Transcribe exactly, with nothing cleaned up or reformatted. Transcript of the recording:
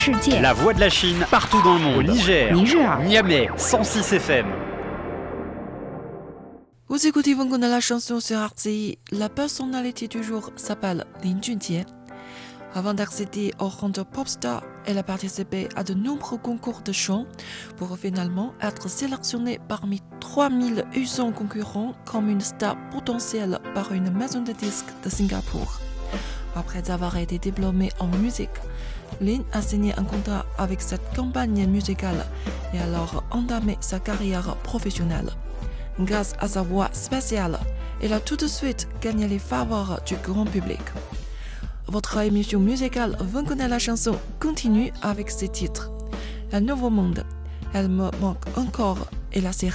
世界 La voix de la Chine partout dans le monde. Au Niger, Niger. Niamey, cent six F M. Vous écoutez Vanguna la chanson sur R C I. La personnalité du jour s'appelle Lin Junjie. Avant d'accéder au rang de pop star, elle a participé à de nombreux concours de chant pour finalement être sélectionnée parmi trois mille huit cents concurrents comme une star potentielle par une maison de disques de Singapour. Après avoir été diplômée en musique, Lin a signé un contrat avec cette compagnie musicale et alors entamé sa carrière professionnelle. Grâce à sa voix spéciale, elle a tout de suite gagné les faveurs du grand public. Votre émission musicale Vanguna la chanson continue avec ses titres. Un nouveau monde, elle me manque encore et la série.